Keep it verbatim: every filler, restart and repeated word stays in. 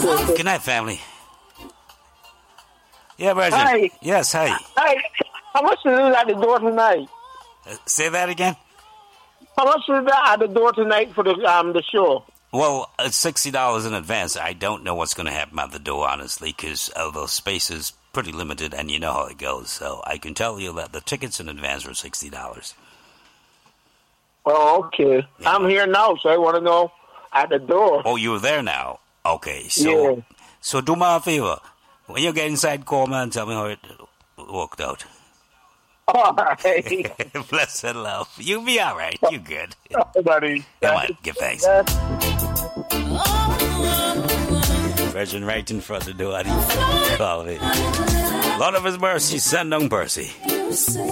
Good night, family. Yeah, Virgin. Hi. Yes, hi. Hey, how much is it at the door tonight? Uh, say that again? How much is that at the door tonight for the um the show? Well, it's sixty dollars in advance. I don't know what's going to happen at the door, honestly, because uh, the space is pretty limited, and you know how it goes. So I can tell you that the tickets in advance are sixty dollars. Oh, okay. Yeah. I'm here now, so I want to know at the door. Oh, you're there now? Okay, so Yeah. so do me a favor. When you get inside, call me and tell me how it worked out. All right. Bless and love. You be all right. You good. Buddy. Come on, give thanks. Yes. Virgin right in front of the door. Call me. Lord of His mercy, send on Percy.